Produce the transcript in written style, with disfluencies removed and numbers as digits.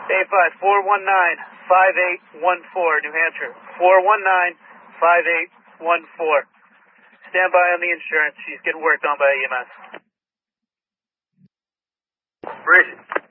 A54195814, New Hampshire. 4195814. Stand by on the insurance. She's getting worked on by EMS. Bridget.